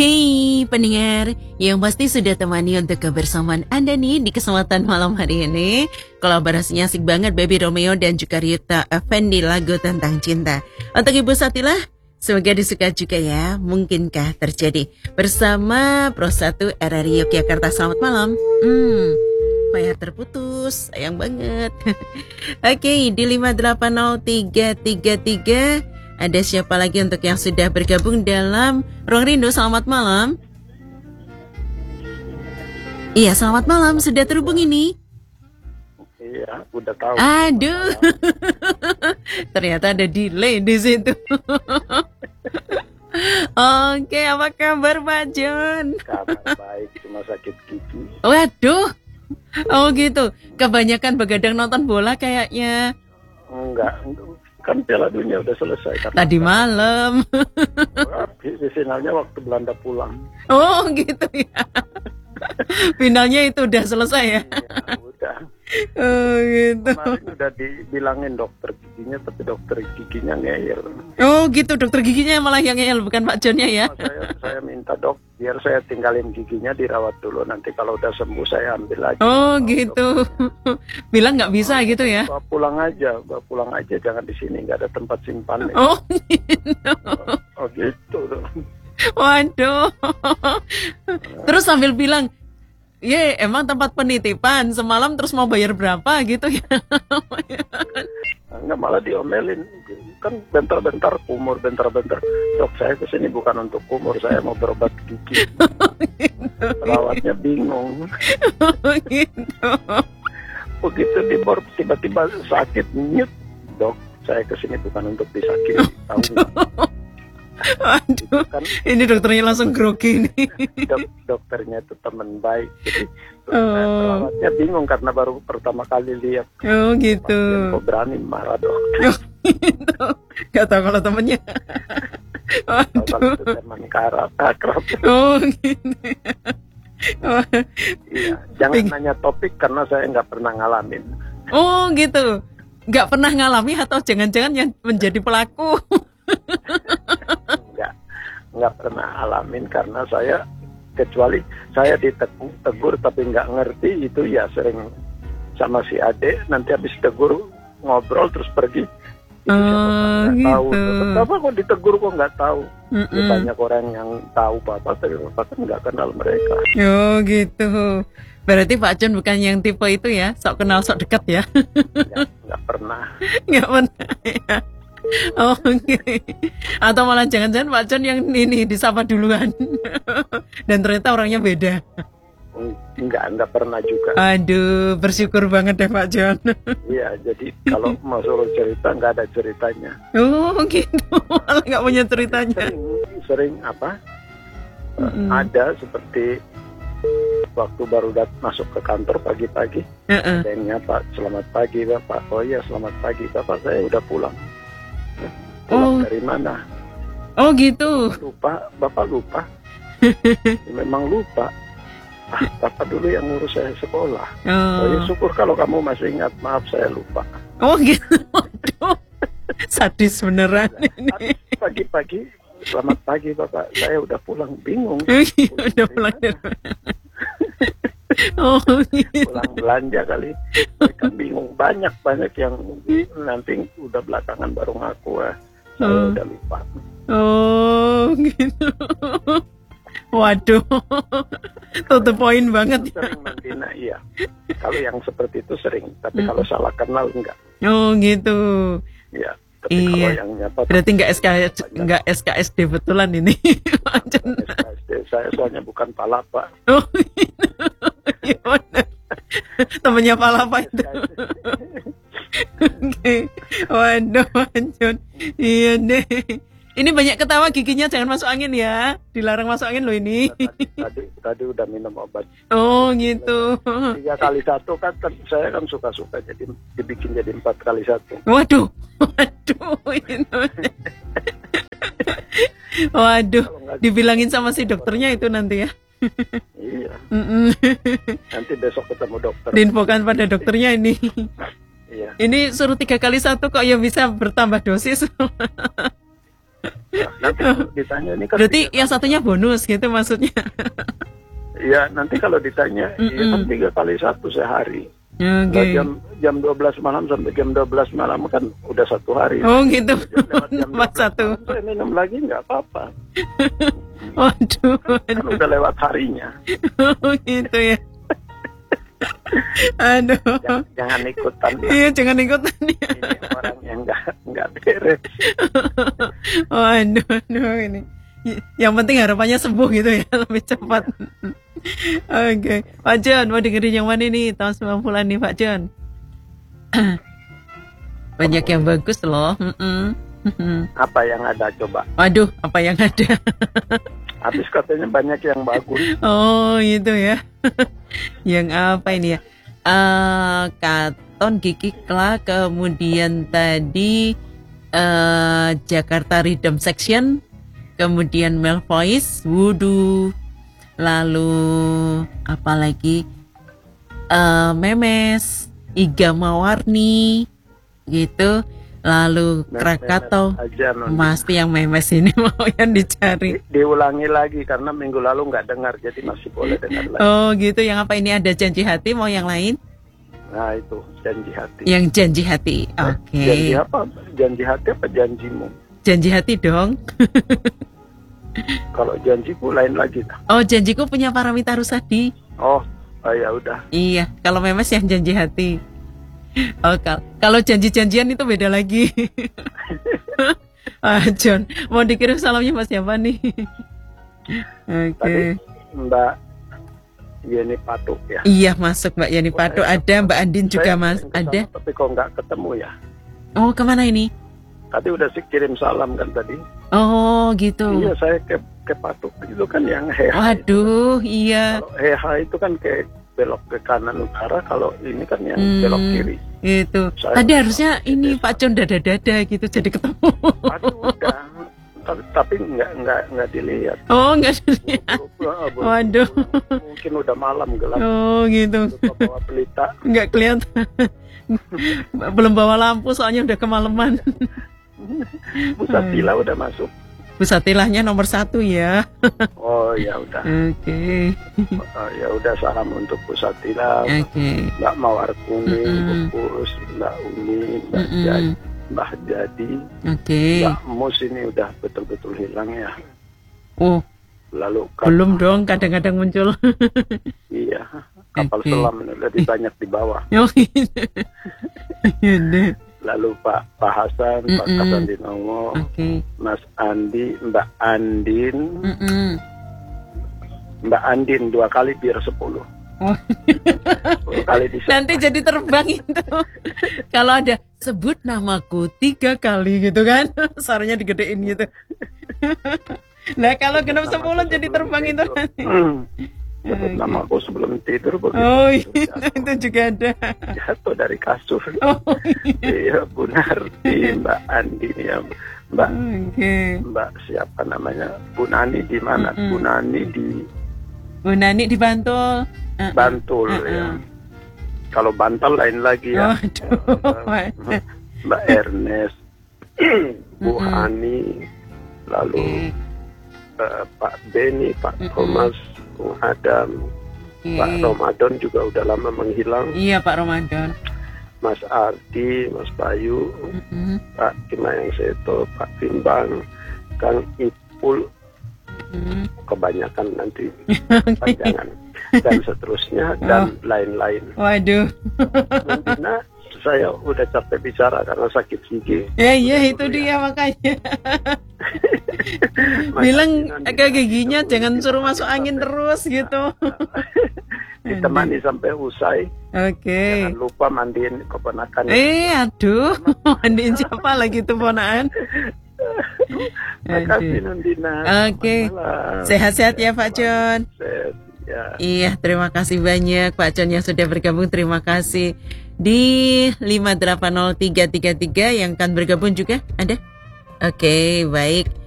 Oke, pendengar yang pasti sudah temani untuk kebersamaan Anda nih di kesempatan malam hari ini. Kolaborasinya asik banget Baby Romeo dan juga Rita Effendi, lagu tentang cinta. Untuk Ibu Satilah, semoga disuka juga ya. Mungkinkah terjadi bersama Pro 1 RRI Yogyakarta. Selamat malam. Kayak terputus, sayang banget. Oke, di 5803333 ada siapa lagi untuk yang sudah bergabung dalam Ruang Rindu? Selamat malam. Iya, selamat malam. Sudah terhubung ini? Iya, udah tahu. Aduh. Ternyata ada delay di situ. Oke, apa kabar Pak John? Kabar baik, cuma sakit gigi. Waduh. Oh gitu. Kebanyakan begadang nonton bola kayaknya. Enggak, kan Piala Dunia udah selesai kan. Tadi malam. Finalnya waktu Belanda pulang. Oh gitu ya. Finalnya itu udah selesai ya? Ya udah. Oh gitu. Kemarin udah dibilangin dokter giginya, tapi dokter giginya ngeyel. Oh gitu, dokter giginya malah yang ngeyel, bukan Pak Johnnya ya? Saya minta dok, biar saya tinggalin giginya dirawat dulu. Nanti kalau udah sembuh saya ambil lagi. Oh gitu. Bilang nggak bisa gitu ya? Bawa pulang aja, jangan di sini, nggak ada tempat simpan. Oh gitu. Oh gitu. Waduh. Terus sambil bilang, ye, emang tempat penitipan semalam terus mau bayar berapa gitu ya? Enggak, malah diomelin. Kan bentar-bentar kumur, bentar-bentar. Dok, saya kesini bukan untuk kumur, saya mau berobat gigi. Perawatnya bingung. Gitu. Begitu dibor tiba-tiba sakit, nyut. Dok, saya kesini bukan untuk disakiti. Tahu nggak? Aduh, kan, ini dokternya langsung grogi nih. Dokternya itu teman baik, jadi perawatnya bingung karena baru pertama kali lihat. Oh gitu. Kok berani marah dok? Oh, gitu. Gak tahu kalau temennya. Kalau itu teman akrab. Oh gitu. Oh. Iya, jangan nanya topik karena saya nggak pernah ngalamin. Oh gitu. Nggak pernah ngalami atau jangan-jangan yang menjadi pelaku? Nggak pernah alamin karena saya, kecuali saya ditegur tapi nggak ngerti, itu ya sering sama si adek, nanti habis tegur ngobrol terus pergi. Itu siapa nggak tahu. Kenapa kok ditegur kok nggak tahu? Ya, banyak orang yang tahu bapak tapi bapak kan nggak kenal mereka. Oh gitu. Berarti Pak John bukan yang tipe itu ya, sok kenal sok dekat ya? Nggak pernah. Nggak pernah ya. Oh, okay. Atau malah jangan-jangan Pak John yang ini disapa duluan dan ternyata orangnya beda. Enggak pernah juga. Aduh, bersyukur banget deh Pak John. Iya, jadi kalau mau suruh cerita nggak ada ceritanya. Oh gitu, malah nggak punya ceritanya. Sering apa? Ada seperti waktu baru masuk ke kantor pagi-pagi, dan Pak, selamat pagi Bapak. Oh iya, selamat pagi Bapak, saya udah pulang. Pulang dari mana? Oh gitu. Bapak lupa. Memang lupa. Bapak dulu yang ngurus saya sekolah. Oh ya, syukur kalau kamu masih ingat. Maaf saya lupa. Oh gitu. Waduh. Sadis beneran ini. Pagi-pagi, selamat pagi Bapak. Saya udah pulang, bingung. Udah pulang. Oh gitu. Pulang belanja kali. Mereka bingung, banyak yang nanti udah belakangan baru ngaku. Saya udah lupa. Oh gitu. Waduh, tutup poin banget. Sering menghina, iya. Kalau yang seperti itu sering, tapi kalau salah kenal enggak. Oh gitu. Iya. Tapi kalau yang nyapa, berarti nggak SKSD betulan ini. SKSD, saya soalnya bukan palapa. Oh gitu. Gimana? Temennya palapa itu. Oke. Waduh, John. Iya deh. Ini banyak ketawa, giginya jangan masuk angin ya. Dilarang masuk angin loh ini. Tadi udah minum obat. Oh gitu. 3 kali 1 kan saya kan suka-suka, jadi dibikin jadi 4 kali 1. Waduh. Waduh. Dibilangin sama si dokternya itu nanti ya. Iya. Nanti besok ketemu dokter. Diinfokan pada dokternya ini. Iya. Ini suruh 3 kali 1 kok ya bisa bertambah dosis. Nanti kalau ditanya ini kan Berarti yang satunya bonus gitu maksudnya. ya nanti kalau ditanya ya kan 3 kali 1 sehari. Nah, Oke. jam 12 malam sampai jam 12 malam kan udah 1 hari. Oh gitu. Lewat jam 12 Mas satu. malam, saya minum lagi nggak apa-apa. Waduh. Kan udah lewat harinya. Oh gitu ya. Aduh. Jangan ikutan. Iya, jangan ikutan ya. Ini orang yang nggak beres. Aduh ini. Yang penting harapannya sembuh gitu ya, lebih cepat. Oke. Pak John, mau dengerin yang mana nih tahun 90-an nih Pak John? Banyak yang bagus loh. Apa yang ada coba? Waduh, apa yang ada? Habis katanya banyak yang bagus. Oh, itu ya. Yang apa ini ya? Katon Gigi Kla, kemudian tadi Jakarta Rhythm Section, kemudian Male Voice, Wudu, lalu apa lagi? Memes, Iga Mawarni, gitu. Lalu Krakatau, Aja, non. pasti yang memes ini mau yang dicari. Diulangi lagi karena minggu lalu nggak dengar, jadi masih boleh dengar lagi. Oh gitu, yang apa ini ada Janji Hati, mau yang lain? Nah itu janji hati. Yang Janji Hati, oke. Janji apa? Janji hati apa janjimu? Janji Hati dong. Kalau janjiku lain lagi. Oh, Janjiku punya Paramita Rusady. Oh ya udah. Iya, kalau memes yang Janji Hati. Oh, kalau janji-janjian itu beda lagi. John, mau dikirim salamnya Mas siapa nih? Oke. Tadi Mbak Yeni Patuk ya. Iya, masuk Mbak Yani Patuk, ada Mbak Andin juga Mas, ada. Tapi kok nggak ketemu ya? Oh, kemana ini? Tadi udah sih kirim salam kan tadi. Oh, gitu. Iya, saya ke Patuk itu kan yang heha. Waduh, iya. Kalau heha itu kan ke belok ke kanan utara, kalau ini kan yang belok kiri. Itu. Saya Tadi harusnya ini Pak John dada-dada gitu jadi ketemu. Aduh, udah. Tapi nggak dilihat. Oh, enggak dilihat. Waduh. Mungkin udah malam gelap. Oh, gitu. Lupa bawa pelita. Enggak kelihatan. Belum bawa lampu soalnya udah kemalaman. Bu Satila udah masuk. Bu Satilahnya nomor 1 ya. Oh ya udah. Oke. Ya udah, salam untuk Bu Satila, Oke. Mbak Mawar Kuning, Bu Pus, Mbak Umi, Mbak Jadi, Oke. Mbak Mus ini udah betul-betul hilang ya. Oh, Lalu belum dong, kadang-kadang muncul. iya, kapal Oke. selam ini lebih banyak di bawah. Oh, gitu. Iya deh. Lalu Pak Hasan, Pak Kasandi Nomo, Oke. Mas Andi, Mbak Andin, Mbak Andin 2 kali biar 10. Oh. 10 kali di Nanti jadi terbang itu. Kalau ada sebut namaku 3 kali gitu kan, suaranya digedein gitu. Nah kalau genap 10 jadi terbang itu nanti. Sebut namaku sebelum tidur begitu. Oh itu juga ada. Jatuh dari kasur. Oh, Iya, Bu Narti, Mbak Andi ya, Mbak Oke. Mbak siapa namanya? Bu Nani di mana? Bu Nani di Bu Nani di Bantul. Bantul ya. Kalau Bantal lain lagi ya. Aduh. Mbak Ernest, Bu Hani, lalu Pak Beni, Pak Thomas, Bung Adam, Pak Ramadan juga udah lama menghilang. Iya Pak Ramadan. Mas Ardi, Mas Bayu, Pak Kimayang Seto, Pak Timbang, Kang Ipul, kebanyakan nanti panjangan dan seterusnya dan lain-lain. Waduh. Nundina, saya udah capek bicara karena sakit gigi. Iya itu dia makanya. Bilang ke giginya jangan suruh masuk angin terus gitu. Ditemani sampai usai. Oke. Jangan lupa mandiin keponakan. Aduh, mandiin siapa lagi tuh ponaan? Makasih Nundina. Oke. Sehat-sehat ya Pak John. Sehat, ya. Iya, terima kasih banyak Pak John yang sudah bergabung. Terima kasih. Di 5803333 yang akan bergabung juga ada. Oke, baik.